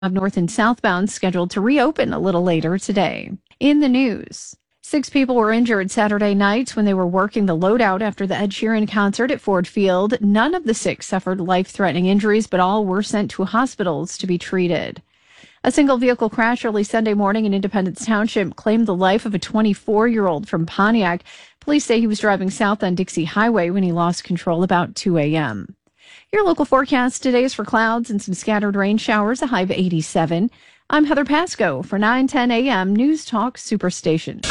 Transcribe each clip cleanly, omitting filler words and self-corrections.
North and southbound scheduled to reopen a little later today. In the news, 6 people were injured Saturday night when they were working the loadout after the Ed Sheeran concert at Ford Field. None of the 6 suffered life-threatening injuries, but all were sent to hospitals to be treated. A single vehicle crash early Sunday morning in Independence Township claimed the life of a 24-year-old from Pontiac. Police say he was driving south on Dixie Highway when he lost control about 2 a.m. Your local forecast today is for clouds and some scattered rain showers, a high of 87. I'm Heather Pasco for 9:10 a.m. News Talk Superstation.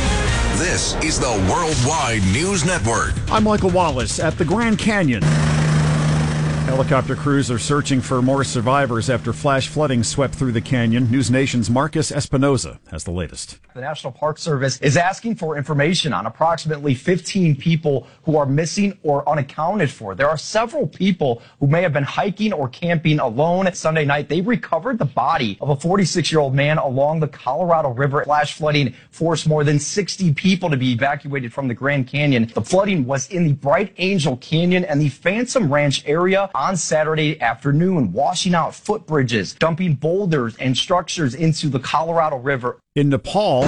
This is the Worldwide News Network. I'm Michael Wallace at the Grand Canyon. Helicopter crews are searching for more survivors after flash flooding swept through the canyon. News Nation's Marcus Espinoza has the latest. The National Park Service is asking for information on approximately 15 people who are missing or unaccounted for. There are several people who may have been hiking or camping alone. Sunday night, they recovered the body of a 46-year-old man along the Colorado River. Flash flooding forced more than 60 people to be evacuated from the Grand Canyon. The flooding was in the Bright Angel Canyon and the Phantom Ranch area on Saturday afternoon, washing out footbridges, dumping boulders and structures into the Colorado River. In Nepal,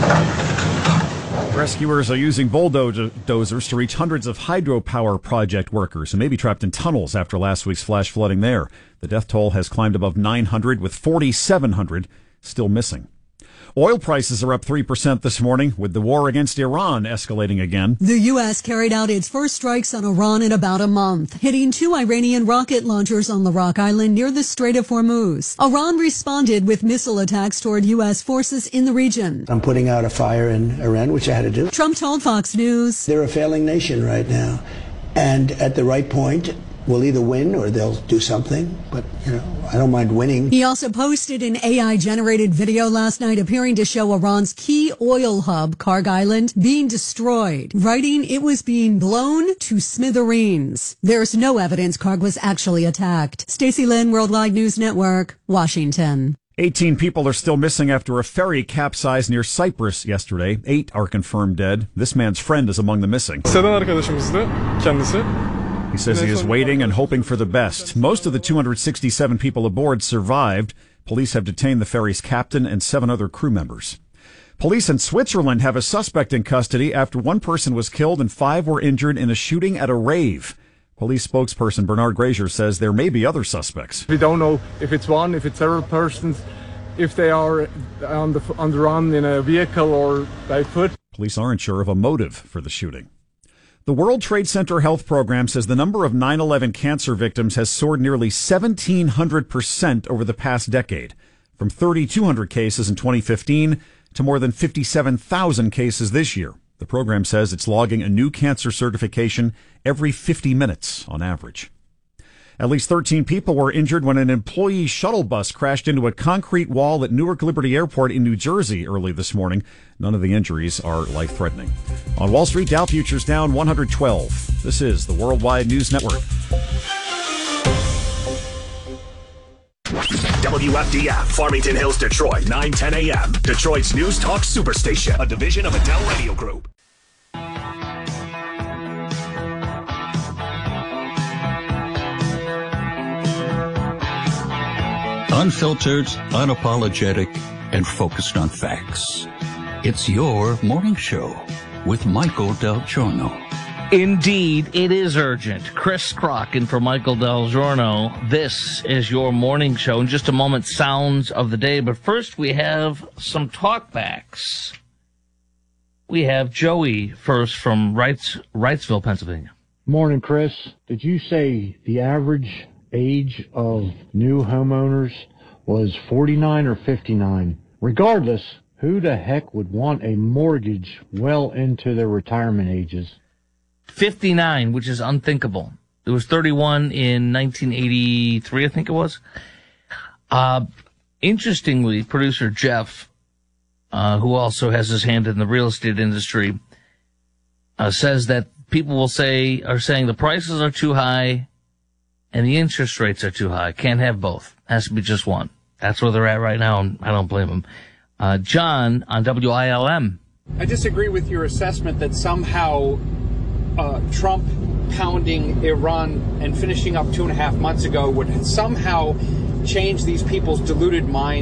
rescuers are using bulldozers to reach hundreds of hydropower project workers who may be trapped in tunnels after last week's flash flooding there. The death toll has climbed above 900, with 4,700 still missing. Oil prices are up 3% this morning, with the war against Iran escalating again. The U.S. carried out its first strikes on Iran in about a month, hitting 2 Iranian rocket launchers on the Rock Island near the Strait of Hormuz. Iran responded with missile attacks toward U.S. forces in the region. I'm putting out a fire in Iran, which I had to do. Trump told Fox News, they're a failing nation right now, and at the right point, we'll either win or they'll do something, but, I don't mind winning. He also posted an AI-generated video last night appearing to show Iran's key oil hub, Karg Island, being destroyed, writing it was being blown to smithereens. There's no evidence Karg was actually attacked. Stacey Lynn, Worldwide News Network, Washington. 18 people are still missing after a ferry capsized near Cyprus yesterday. 8 are confirmed dead. This man's friend is among the missing. He says he is waiting and hoping for the best. Most of the 267 people aboard survived. Police have detained the ferry's captain and 7 other crew members. Police in Switzerland have a suspect in custody after 1 person was killed and 5 were injured in a shooting at a rave. Police spokesperson Bernard Grazier says there may be other suspects. We don't know if it's one, if it's several persons, if they are on the run in a vehicle or by foot. Police aren't sure of a motive for the shooting. The World Trade Center Health Program says the number of 9/11 cancer victims has soared nearly 1,700% over the past decade, from 3,200 cases in 2015 to more than 57,000 cases this year. The program says it's logging a new cancer certification every 50 minutes on average. At least 13 people were injured when an employee shuttle bus crashed into a concrete wall at Newark Liberty Airport in New Jersey early this morning. None of the injuries are life-threatening. On Wall Street, Dow futures down 112. This is the Worldwide News Network. WFDF, Farmington Hills, Detroit, 9:10 a.m. Detroit's News Talk Superstation, a division of Adele Radio Group. Unfiltered, unapologetic, and focused on facts. It's your morning show with Michael Del Giorno. Indeed, it is urgent. Chris Crock in for Michael Del Giorno. This is your morning show. In just a moment, sounds of the day. But first, we have some talkbacks. We have Joey first from Wrightsville, Pennsylvania. Morning, Chris. Did you say the average age of new homeowners was 49 or 59? Regardless, who the heck would want a mortgage well into their retirement ages? 59, which is unthinkable. It was 31 in 1983, I think it was. Interestingly, producer Jeff, who also has his hand in the real estate industry, says that people are saying the prices are too high and the interest rates are too high. Can't have both. Has to be just one. That's where they're at right now, and I don't blame them. John on WILM. I disagree with your assessment that somehow Trump pounding Iran and finishing up 2.5 months ago would somehow change these people's deluded minds.